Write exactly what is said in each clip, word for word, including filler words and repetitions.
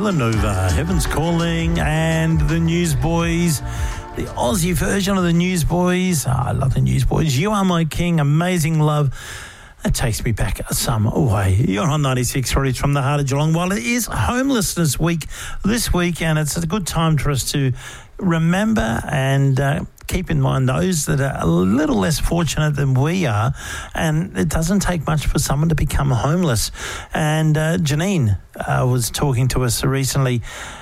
Villanova, Heaven's Calling, and the Newsboys, the Aussie version of the Newsboys. Oh, I love the Newsboys. You Are My King, Amazing Love. That takes me back some way. You're on ninety-six point three from the heart of Geelong. Well, it is Homelessness Week this week, and it's a good time for us to remember and uh, keep in mind those that are a little less fortunate than we are, and it doesn't take much for someone to become homeless. And uh, Janine uh, was talking to us recently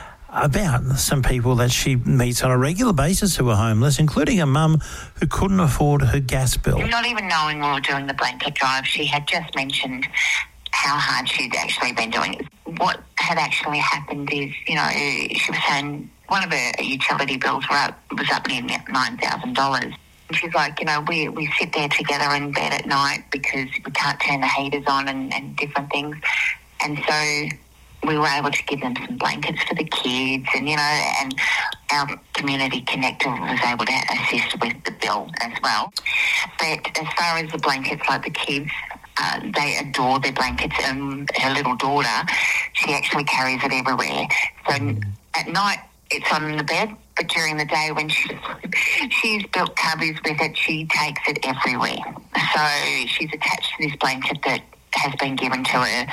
about some people that she meets on a regular basis who are homeless, including a mum who couldn't afford her gas bill. Not even knowing we were doing the blanket drive, she had just mentioned how hard she'd actually been doing it. What had actually happened is, you know, she was saying one of her utility bills were up, was up near nine thousand dollars. And she's like, you know, we, we sit there together in bed at night because we can't turn the heaters on and, and different things. And so we were able to give them some blankets for the kids, and, you know, and our community connector was able to assist with the bill as well. But as far as the blankets, like the kids, uh, they adore their blankets. And her little daughter, she actually carries it everywhere. So at night, it's on the bed, but during the day when she, she's built cubbies with it, she takes it everywhere. So she's attached to this blanket that has been given to her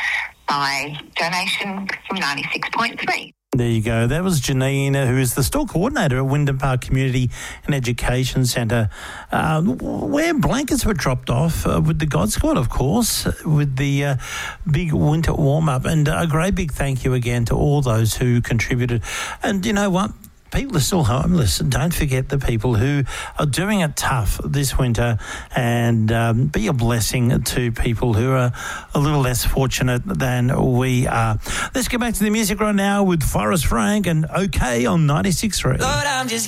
by donation from ninety-six point three. There you go. That was Janine, who is the store coordinator at Wyndham Park Community and Education Centre, uh, where blankets were dropped off uh, with the God Squad, of course, with the uh, big winter warm-up. And a great big thank you again to all those who contributed. And you know what? People are still homeless. Don't forget the people who are doing it tough this winter, and um, be a blessing to people who are a little less fortunate than we are. Let's get back to the music right now with Forrest Frank and OK on ninety-six point three. Lord, I'm just